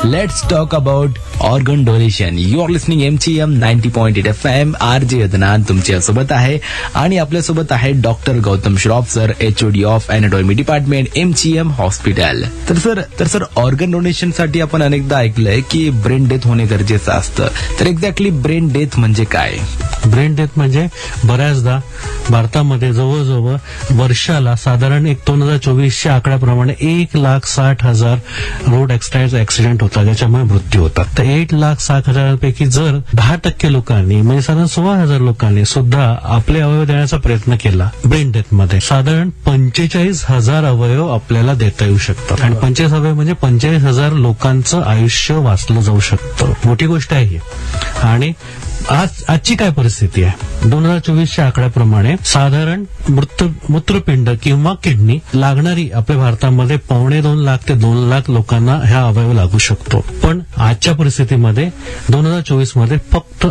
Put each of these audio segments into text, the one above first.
Let's talk about organ donation. You are listening MCM 90.8 FM. RJ Adnan तुमच्या सोबत आहे आणि आपल्या सोबत आहे doctor Gautam Shroff sir, HOD of anatomy department, MCM hospital. तर सर ऑर्गन डोनेशन साठी आपण अनेकदा ऐकलंय की ब्रेन डेथ होणे गरजेचं असतं. तर एक्झॅक्टली ब्रेन डेथ म्हणजे काय? ब्रेन डेथ म्हणजे बऱ्याचदा भारतामध्ये जवळजवळ वर्षाला साधारण 2024च्या आकड्याप्रमाणे 1,60,000 रोड ऍक्सिडेंट होतात, ज्याच्यामुळे मृत्यू होतात. तर 1,60,000 जर 10% लोकांनी म्हणजे साधारण 16,000 लोकांनी सुद्धा आपले अवयव देण्याचा प्रयत्न केला ब्रेन डेथ मध्ये, साधारण 45,000 अवयव आपल्याला देता येऊ शकतात. आणि 45 अवयव म्हणजे 45,000 लोकांचं आयुष्य वाचलं जाऊ शकतं. मोठी गोष्ट आहे ही. आणि आजची काय परिस्थिती आहे? 2024च्या आकड्याप्रमाणे साधारण मूत्रपिंड किंवा किडनी लागणारी आपल्या भारतामध्ये 2.25 लाख ते 2 लाख लोकांना ह्या अवयव लागू शकतो. पण आजच्या परिस्थितीमध्ये 2024 मध्ये फक्त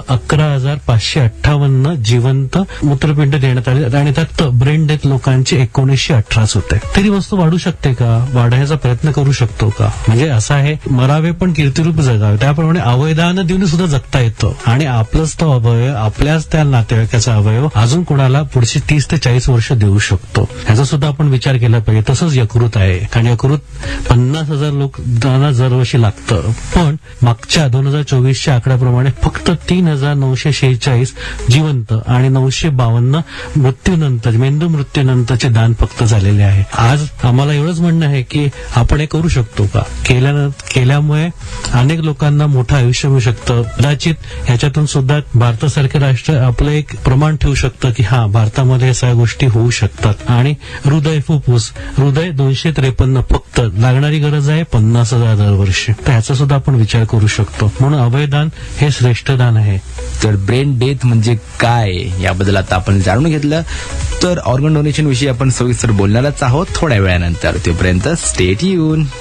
11,558 जिवंत मूत्रपिंड देण्यात आले आणि त्यात ब्रेन डेथ लोकांची 1918 होते. तरी वस्तू वाढू शकते का? वाढण्याचा प्रयत्न करू शकतो का? म्हणजे असं आहे, मरावे पण कीर्तिरूप जगावे, त्याप्रमाणे अवयदान देऊन सुद्धा जगता येतं. आणि आपलंच तो अवयव, आपल्याच त्या नातेवाईकाचा अवयव अजून कोणाला पुढची 30 ते 40 वर्ष देऊ शकतो. ह्याचा सुद्धा आपण विचार केला पाहिजे. तसंच यकृत आहे, कारण यकृत 50,000 लोकांना दरवर्षी लागतं. पण मागच्या 2024च्या आकड्याप्रमाणे फक्त 3,946 जिवंत आणि 952 मृत्यूनंतर, मेंदू मृत्यूनंतरचे दान फक्त झालेले आहे. आज आम्हाला एवढंच म्हणणं आहे की आपण हे करू शकतो का? केल्यामुळे अनेक लोकांना मोठं आयुष्य मिळू शकतं. कदाचित ह्याच्यातून सुद्धा भारतासारखे राष्ट्र आपलं एक प्रमाण ठेवू शकतं की हा, भारतामध्ये या सगळ्या गोष्टी होऊ शकतात. आणि हृदय, फुफ्फुस, हृदय 253 फक्त लागणारी गरज आहे 50,000 दरवर्षी. तर ह्याचा सुद्धा आपण विचार करू शकतो. म्हणून अवयदान हे श्रेष्ठ दान आहे. तर ब्रेन डेथ म्हणजे काय याबद्दल आता आपण जाणून घेतलं. तर ऑर्गन डोनेशन विषयी आपण सविस्तर बोलणारच आहोत थोड्या वेळानंतर. तोपर्यंत स्टे ट्यून.